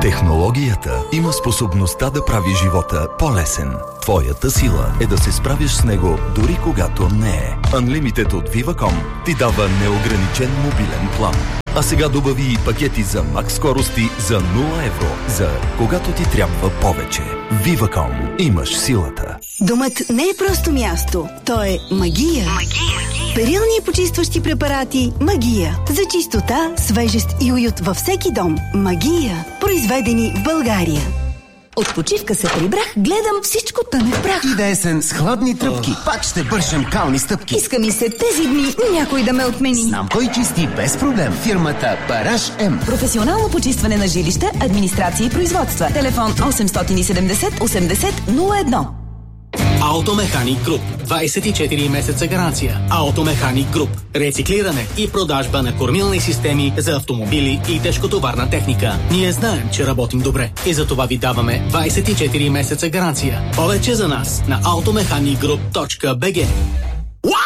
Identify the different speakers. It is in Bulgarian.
Speaker 1: Технологията има способността да прави живота по-лесен. Твоята сила е да се справиш с него дори когато не е. Unlimited от Viva.com ти дава неограничен мобилен план. А сега добави и пакети за макс скорости за 0 евро, за когато ти трябва повече. Viva.com. Имаш силата.
Speaker 2: Домът не е просто място. То е магия. Перилни и почистващи препарати Магия. За чистота, свежест и уют във всеки дом. Магия. Произведени в България. От почивка се прибрах, гледам всичко тъне в прах.
Speaker 3: И да есен с хладни тръпки, пак ще бършем кални стъпки.
Speaker 2: Иска ми се тези дни някой да ме отмени.
Speaker 3: Знам кой чисти без проблем. Фирмата Параш М.
Speaker 4: Професионално почистване на жилища, администрация и производства. Телефон 870 80 01.
Speaker 5: Автомеханик Груп. 24 месеца гаранция. Автомеханик Груп. Рециклиране и продажба на кормилни системи за автомобили и тежкотоварна техника. Ние знаем, че работим добре и за това ви даваме 24 месеца гаранция. Повече за нас на automechanicgroup.bg.